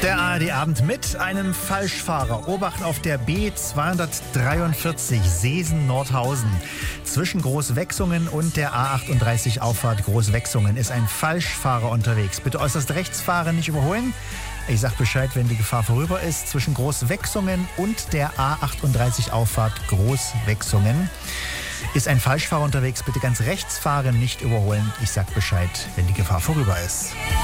Der ARD-Abend mit einem Falschfahrer. Obacht auf der B243 Seesen-Nordhausen. Zwischen Großwechsungen und der A38 Auffahrt Großwechsungen ist ein Falschfahrer unterwegs. Bitte äußerst rechts fahren, nicht überholen. Ich sag Bescheid, wenn die Gefahr vorüber ist. Zwischen Großwechsungen und der A38 Auffahrt Großwechsungen ist ein Falschfahrer unterwegs. Bitte ganz rechts fahren, nicht überholen. Ich sag Bescheid, wenn die Gefahr vorüber ist.